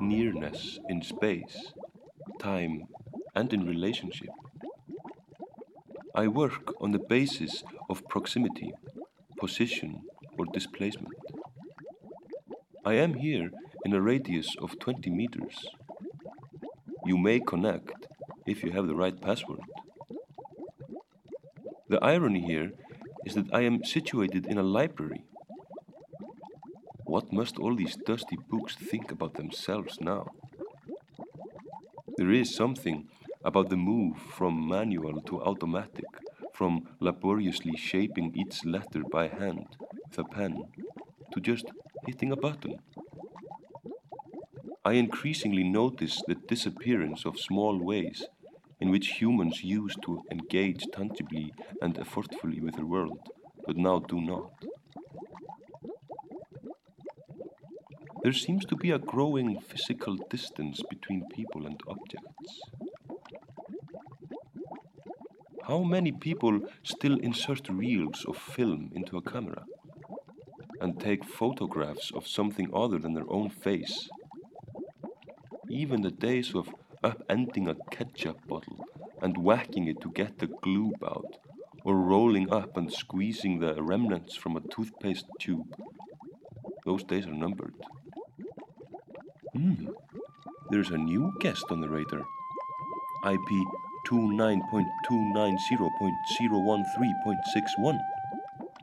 nearness in space, time, and in relationship. I work on the basis of proximity, position, or displacement. I am here in a radius of 20 meters. You may connect if you have the right password. The irony here is that I am situated in a library. What must all these dusty books think about themselves now? There is something about the move from manual to automatic, from laboriously shaping each letter by hand with a pen to just hitting a button. I increasingly notice the disappearance of small ways in which humans used to engage tangibly and effortfully with the world, but now do not. There seems to be a growing physical distance between people and objects. How many people still insert reels of film into a camera and take photographs of something other than their own face? Even the days of upending a ketchup bottle and whacking it to get the glue out, or rolling up and squeezing the remnants from a toothpaste tube, those days are numbered. There's a new guest on the radar. IP 29.290.013.61.